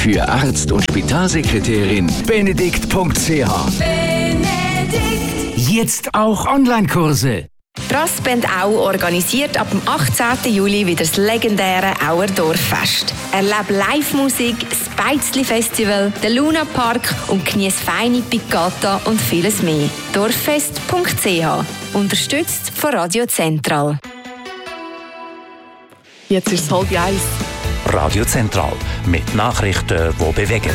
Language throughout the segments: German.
Für Arzt und Spitalsekretärin Benedikt.ch. Jetzt auch Online-Kurse. Brassband Au organisiert ab dem 18. Juli wieder das legendäre Auer Dorffest. Erlebe Live-Musik, das Beizli-Festival, den Luna Park und genieße feine Piccata und vieles mehr. Dorffest.ch. Unterstützt von Radio Zentral. Jetzt ist es 12:30. Radio Zentral mit Nachrichten, die bewegen.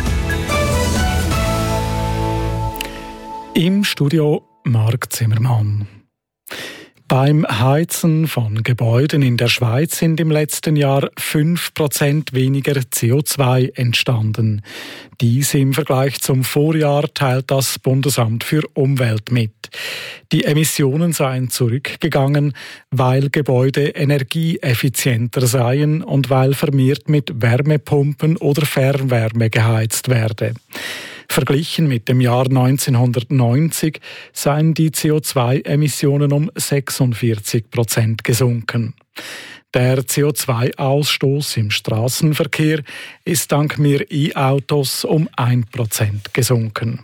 Im Studio Marc Zimmermann. Beim Heizen von Gebäuden in der Schweiz sind im letzten Jahr 5% weniger CO2 entstanden. Dies im Vergleich zum Vorjahr teilt das Bundesamt für Umwelt mit. Die Emissionen seien zurückgegangen, weil Gebäude energieeffizienter seien und weil vermehrt mit Wärmepumpen oder Fernwärme geheizt werde. Verglichen mit dem Jahr 1990 seien die CO2-Emissionen um 46% gesunken. Der CO2-Ausstoß im Straßenverkehr ist dank mehr E-Autos um 1% gesunken.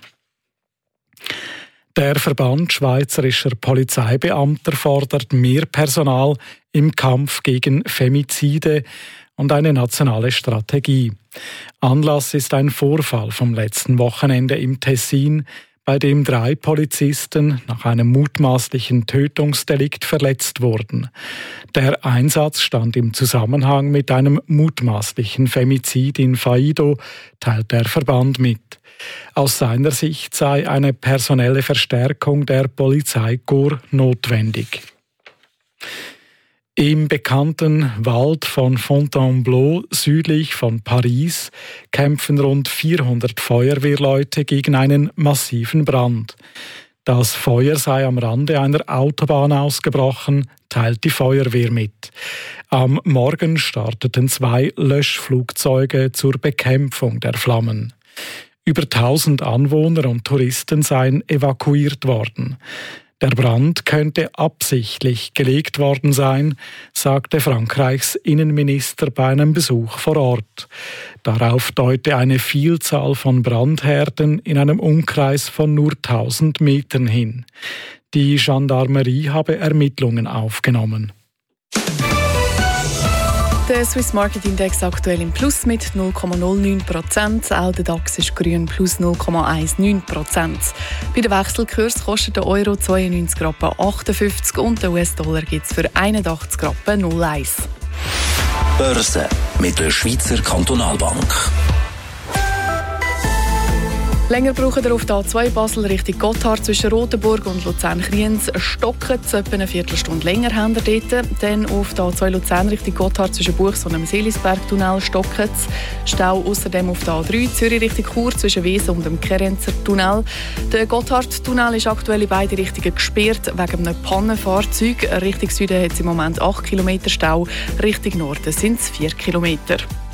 Der Verband Schweizerischer Polizeibeamter fordert mehr Personal im Kampf gegen Femizide und eine nationale Strategie. Anlass ist ein Vorfall vom letzten Wochenende im Tessin, bei dem 3 Polizisten nach einem mutmaßlichen Tötungsdelikt verletzt wurden. Der Einsatz stand im Zusammenhang mit einem mutmaßlichen Femizid in Faido, teilt der Verband mit. Aus seiner Sicht sei eine personelle Verstärkung der Polizeikorps notwendig. Im bekannten Wald von Fontainebleau südlich von Paris kämpfen rund 400 Feuerwehrleute gegen einen massiven Brand. Das Feuer sei am Rande einer Autobahn ausgebrochen, teilt die Feuerwehr mit. Am Morgen starteten 2 Löschflugzeuge zur Bekämpfung der Flammen. Über 1000 Anwohner und Touristen seien evakuiert worden. Der Brand könnte absichtlich gelegt worden sein, sagte Frankreichs Innenminister bei einem Besuch vor Ort. Darauf deute eine Vielzahl von Brandherden in einem Umkreis von nur 1000 Metern hin. Die Gendarmerie habe Ermittlungen aufgenommen. Der Swiss Market Index aktuell im Plus mit 0,09%. Auch der DAX ist grün, plus 0,19%. Bei den Wechselkurs kostet der Euro 92,58 Rappen und der US-Dollar gibt es für 81,01 Rappen. Börse mit der Schweizer Kantonalbank. Länger brauchen wir auf der A2 Basel Richtung Gotthard zwischen Rotenburg und Luzern-Kriens. Stocken, etwa eine Viertelstunde länger haben wir dort. Dann auf der A2 Luzern Richtung Gotthard zwischen Buchs und dem Seelisberg-Tunnel stocken. Stau außerdem auf der A3 Zürich Richtung Chur zwischen Wesen und dem Kerenzer Tunnel. Der Gotthard-Tunnel ist aktuell in beide Richtungen gesperrt wegen einem Pannenfahrzeug. Richtung Süden hat es im Moment 8 Kilometer Stau, Richtung Norden sind es 4 Kilometer.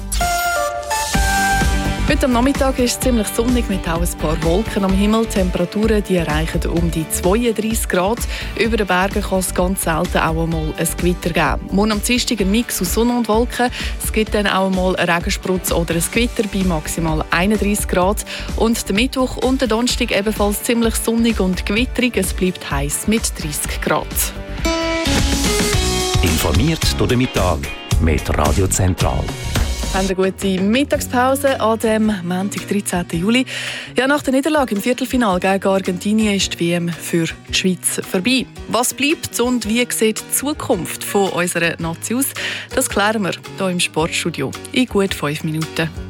Heute am Nachmittag ist es ziemlich sonnig mit auch ein paar Wolken am Himmel. Die Temperaturen die erreichen um die 32 Grad. Über den Bergen kann es ganz selten auch einmal ein Gewitter geben. Morgen am Dienstag ein Mix aus Sonne und Wolken. Es gibt dann auch einmal einen Regensprutz oder ein Gewitter bei maximal 31 Grad. Und der Mittwoch und der Donnerstag ebenfalls ziemlich sonnig und gewitterig. Es bleibt heiß mit 30 Grad. Informiert durch den Mittag mit Radio Zentral. Eine gute Mittagspause an dem Montag, 13. Juli. Ja, nach der Niederlage im Viertelfinale gegen Argentinien ist die WM für die Schweiz vorbei. Was bleibt und wie sieht die Zukunft von unserer Nazi aus? Das klären wir hier im Sportstudio in gut 5 Minuten.